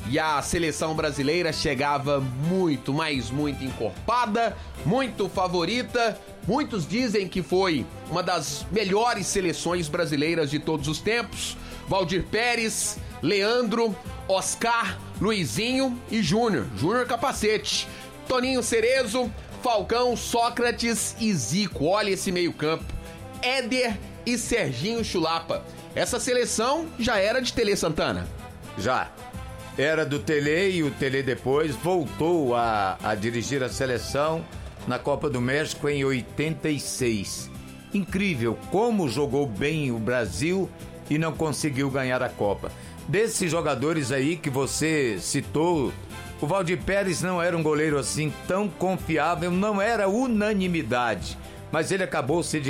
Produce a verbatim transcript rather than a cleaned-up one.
E a seleção brasileira chegava muito, mas muito encorpada, muito favorita. Muitos dizem que foi uma das melhores seleções brasileiras de todos os tempos. Valdir Pérez, Leandro, Oscar, Luizinho e Júnior. Júnior Capacete. Toninho Cerezo, Falcão, Sócrates e Zico. Olha esse meio-campo. Éder e Serginho Chulapa. Essa seleção já era de Tele Santana? Já. Era do Tele e o Tele depois voltou a, a dirigir a seleção na Copa do México em oitenta e seis. Incrível como jogou bem o Brasil e não conseguiu ganhar a Copa. Desses jogadores aí que você citou, o Valdir Pérez não era um goleiro assim tão confiável, não era unanimidade, mas ele acabou se